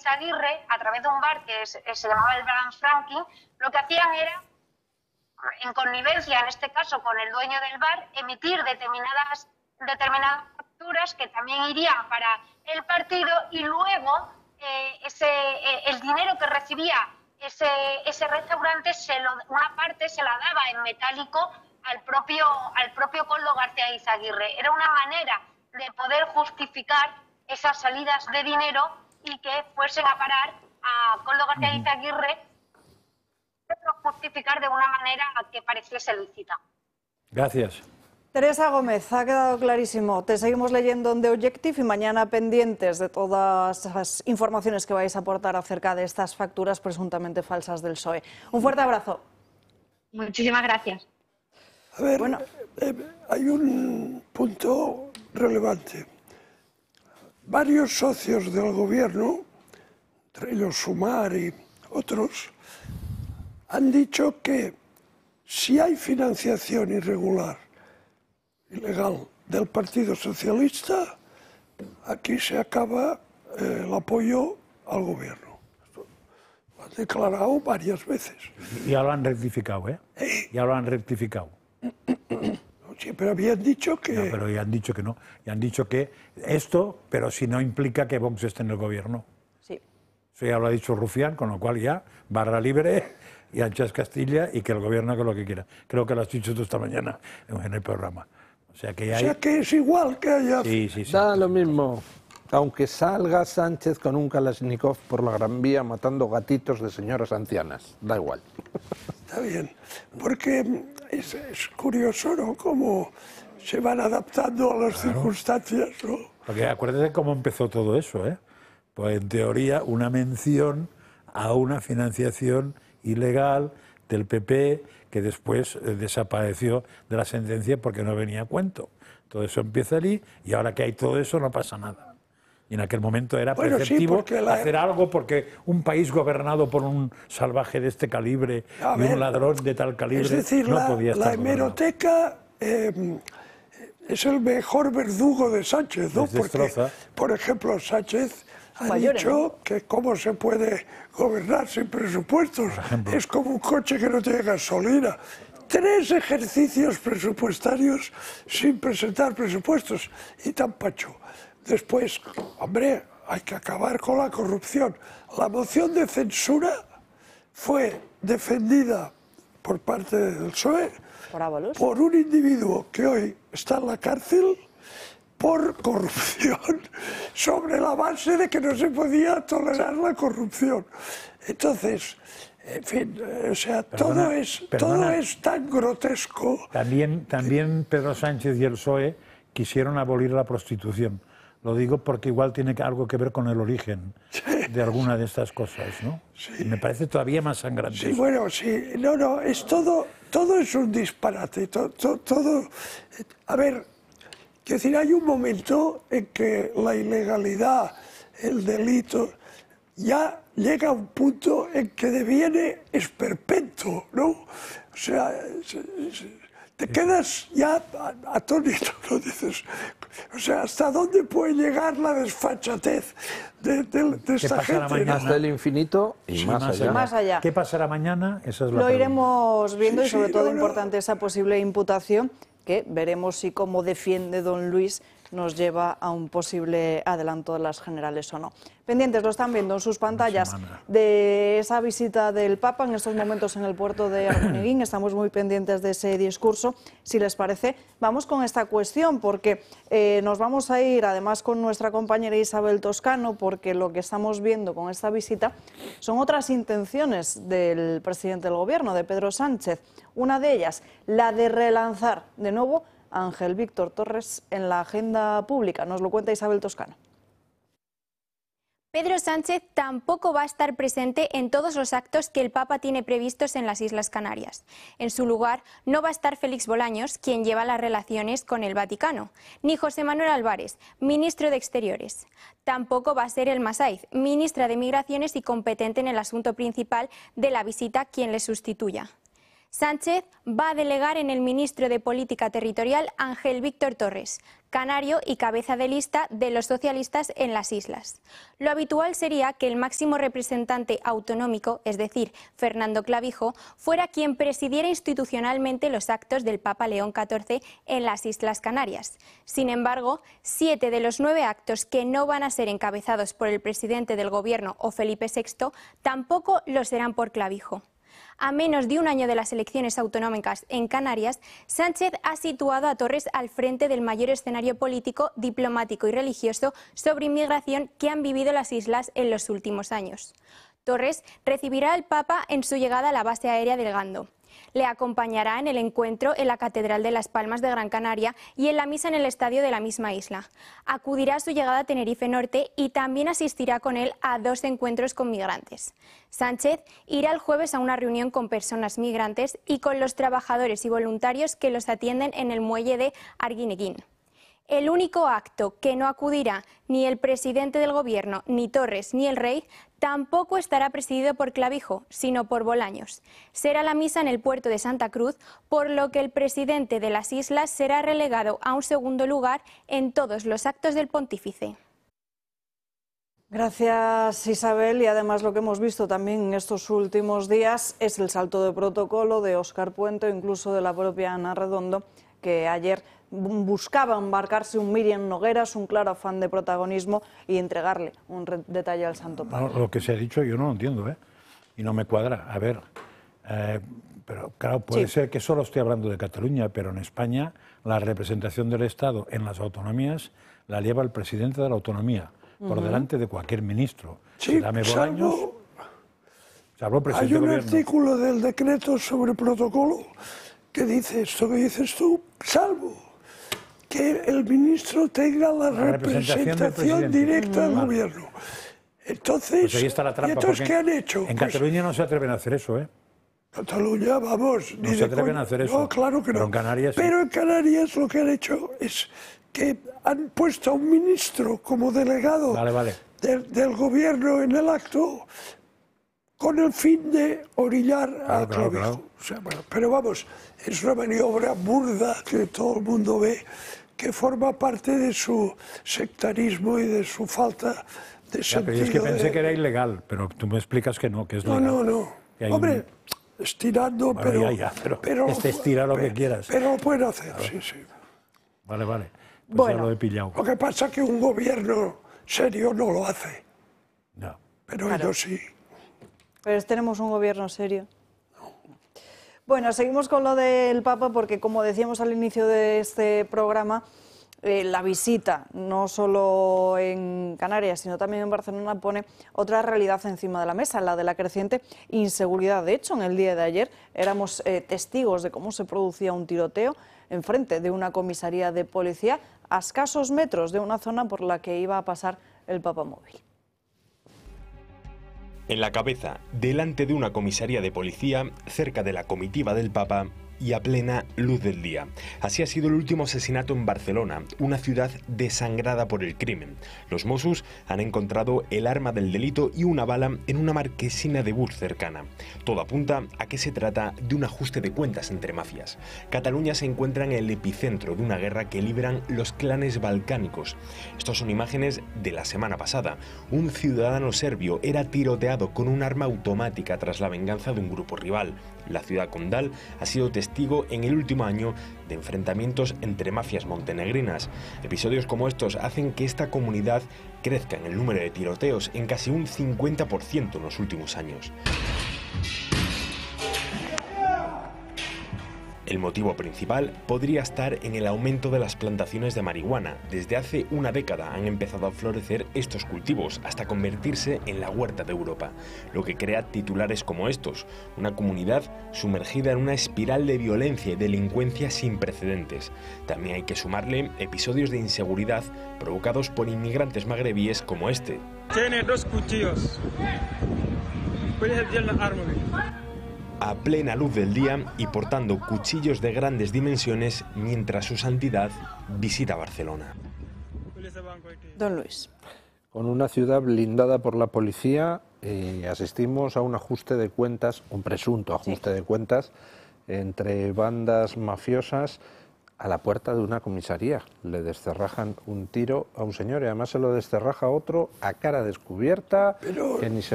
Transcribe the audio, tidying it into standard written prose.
Eizaguirre, a través de un bar que se llamaba el Bar Franklin, lo que hacían era, en connivencia, en este caso con el dueño del bar, emitir determinadas facturas que también irían para el partido, y luego el dinero que recibía ese restaurante, una parte se la daba en metálico al propio Koldo García Eizaguirre. Era una manera de poder justificar esas salidas de dinero y que fuesen a parar a Koldo García Eizaguirre, pero justificar de una manera que pareciese lícita. Gracias. Teresa Gómez, ha quedado clarísimo. Te seguimos leyendo en The Objective y mañana pendientes de todas las informaciones que vais a aportar acerca de estas facturas presuntamente falsas del PSOE. Un fuerte abrazo. Muchísimas gracias. A ver, bueno, hay un punto relevante. Varios socios del gobierno, entre ellos Sumar y otros, han dicho que si hay financiación irregular, ilegal, del Partido Socialista, aquí se acaba el apoyo al gobierno. Lo han declarado varias veces. Ya lo han rectificado, ¿eh? Ya lo han rectificado. Siempre habían dicho que... No, pero ya han dicho que no. Ya han dicho que esto, pero si no implica que Vox esté en el gobierno. Sí. Eso ya lo ha dicho Rufián, con lo cual ya, barra libre y anchas Castilla, y que el gobierno haga lo que quiera. Creo que lo has dicho tú esta mañana en el programa. O sea que es igual que haya... Sí. Da lo mismo. Aunque salga Sánchez con un Kalashnikov por la Gran Vía matando gatitos de señoras ancianas. Da igual. Está bien. Porque es curioso, ¿no? Cómo se van adaptando a las circunstancias, ¿no? Porque acuérdate cómo empezó todo eso, ¿eh? Pues en teoría una mención a una financiación ilegal del PP que después desapareció de la sentencia porque no venía a cuento. Todo eso empieza allí y ahora que hay todo eso no pasa nada. Y en aquel momento era preceptivo hacer algo porque un país gobernado por un salvaje de este calibre y un ladrón de tal calibre es decir, no podía estar la hemeroteca es el mejor verdugo de Sánchez, ¿no? Porque, por ejemplo, Sánchez ha dicho que cómo se puede gobernar sin presupuestos. Es como un coche que no tiene gasolina. 3 ejercicios presupuestarios sin presentar presupuestos y tan pacho. Después, hombre, hay que acabar con la corrupción. La moción de censura fue defendida por parte del PSOE por un individuo que hoy está en la cárcel por corrupción, sobre la base de que no se podía tolerar la corrupción. Entonces, en fin, o sea, todo es tan grotesco. También Pedro Sánchez y el PSOE quisieron abolir la prostitución. Lo digo porque igual tiene algo que ver con el origen de alguna de estas cosas, ¿no? Sí. Y me parece todavía más sangrante. Sí, bueno, sí, no, es todo es un disparate, todo. A ver, quiero decir, hay un momento en que la ilegalidad, el delito, ya llega a un punto en que deviene esperpento, ¿no? O sea, te quedas ya atónito, ¿no? Dices, o sea, ¿hasta dónde puede llegar la desfachatez de esta gente? Hasta el infinito y más allá. ¿Qué pasará mañana? Esa es la Lo iremos viendo y sobre todo no. Importante esa posible imputación que veremos si como defiende don Luis nos lleva a un posible adelanto de las generales o no. Pendientes, lo están viendo en sus pantallas, de esa visita del Papa en estos momentos en el puerto de Arguineguín. Estamos muy pendientes de ese discurso. Si les parece, vamos con esta cuestión, porque nos vamos a ir además con nuestra compañera Isabel Toscano, porque lo que estamos viendo con esta visita son otras intenciones del presidente del Gobierno, de Pedro Sánchez. Una de ellas, la de relanzar de nuevo a Ángel Víctor Torres en la agenda pública. Nos lo cuenta Isabel Toscano. Pedro Sánchez tampoco va a estar presente en todos los actos que el Papa tiene previstos en las Islas Canarias. En su lugar no va a estar Félix Bolaños, quien lleva las relaciones con el Vaticano, ni José Manuel Álvarez, ministro de Exteriores. Tampoco va a ser Elma Saiz, ministra de Migraciones y competente en el asunto principal de la visita, quien le sustituya. Sánchez va a delegar en el ministro de Política Territorial Ángel Víctor Torres, canario y cabeza de lista de los socialistas en las islas. Lo habitual sería que el máximo representante autonómico, es decir, Fernando Clavijo, fuera quien presidiera institucionalmente los actos del Papa León XIV en las Islas Canarias. Sin embargo, 7 de los 9 actos que no van a ser encabezados por el presidente del Gobierno o Felipe VI tampoco lo serán por Clavijo. A menos de un año de las elecciones autonómicas en Canarias, Sánchez ha situado a Torres al frente del mayor escenario político, diplomático y religioso sobre inmigración que han vivido las islas en los últimos años. Torres recibirá al Papa en su llegada a la base aérea del Gando. Le acompañará en el encuentro en la Catedral de Las Palmas de Gran Canaria y en la misa en el estadio de la misma isla. Acudirá a su llegada a Tenerife Norte y también asistirá con él a 2 encuentros con migrantes. Sánchez irá el jueves a una reunión con personas migrantes y con los trabajadores y voluntarios que los atienden en el muelle de Arguineguín. El único acto que no acudirá ni el presidente del Gobierno, ni Torres, ni el rey, tampoco estará presidido por Clavijo, sino por Bolaños. Será la misa en el puerto de Santa Cruz, por lo que el presidente de las islas será relegado a un segundo lugar en todos los actos del pontífice. Gracias, Isabel. Y además lo que hemos visto también en estos últimos días es el salto de protocolo de Óscar Puente, incluso de la propia Ana Redondo, que ayer buscaba embarcarse un Míriam Nogueras, un claro afán de protagonismo y entregarle un detalle al Santo Padre. No, lo que se ha dicho yo no lo entiendo, y no me cuadra. A ver, pero claro, puede ser que solo estoy hablando de Cataluña, pero en España la representación del Estado en las autonomías la lleva el presidente de la autonomía, por delante de cualquier ministro. Sí, Dame Bolaños, salvo el presidente hay un del gobierno. artículo del decreto sobre protocolo que dice esto que dices tú, salvo que el ministro tenga la representación directa del gobierno. Entonces, pues ahí está la trampa, ¿qué han hecho? En Cataluña no se atreven a hacer eso, Cataluña, vamos... No se atreven a hacer eso. No, claro que no. Pero en Canarias sí. Pero en Canarias lo que han hecho es que han puesto a un ministro como delegado del gobierno en el acto con el fin de orillar a Clavijo. Claro. O sea, bueno, pero vamos, es una maniobra burda que todo el mundo ve, que forma parte de su sectarismo y de su falta de sentido. Pero yo es que pensé que era ilegal, pero tú me explicas que no, que es legal. No. Hombre, estirando, bueno, pero estira lo que quieras. Pero lo pueden hacer, sí. Vale. Pues bueno, ya lo he pillado. Lo que pasa es que un gobierno serio no lo hace. No. Pero ellos sí. Pero tenemos un gobierno serio. Bueno, seguimos con lo del Papa porque, como decíamos al inicio de este programa, la visita, no solo en Canarias, sino también en Barcelona, pone otra realidad encima de la mesa, la de la creciente inseguridad. De hecho, en el día de ayer éramos testigos de cómo se producía un tiroteo enfrente de una comisaría de policía a escasos metros de una zona por la que iba a pasar el Papa móvil. En la cabeza, delante de una comisaría de policía, cerca de la comitiva del Papa y a plena luz del día. Así ha sido el último asesinato en Barcelona, una ciudad desangrada por el crimen. Los Mossos han encontrado el arma del delito y una bala en una marquesina de bus cercana. Todo apunta a que se trata de un ajuste de cuentas entre mafias. Cataluña se encuentra en el epicentro de una guerra que libran los clanes balcánicos. Estas son imágenes de la semana pasada. Un ciudadano serbio era tiroteado con un arma automática tras la venganza de un grupo rival. La ciudad condal ha sido testigo en el último año de enfrentamientos entre mafias montenegrinas. Episodios como estos hacen que esta comunidad crezca en el número de tiroteos en casi un 50% en los últimos años. El motivo principal podría estar en el aumento de las plantaciones de marihuana. Desde hace una década han empezado a florecer estos cultivos hasta convertirse en la huerta de Europa, lo que crea titulares como estos, una comunidad sumergida en una espiral de violencia y delincuencia sin precedentes. También hay que sumarle episodios de inseguridad provocados por inmigrantes magrebíes como este. Tiene 2 cuchillos. Puedes hacer la arma. A plena luz del día y portando cuchillos de grandes dimensiones mientras su santidad visita Barcelona. Don Luis. Con una ciudad blindada por la policía, asistimos a un ajuste de cuentas, un presunto ajuste de cuentas, entre bandas mafiosas a la puerta de una comisaría. Le descerrajan un tiro a un señor y además se lo descerraja a otro a cara descubierta, que ni se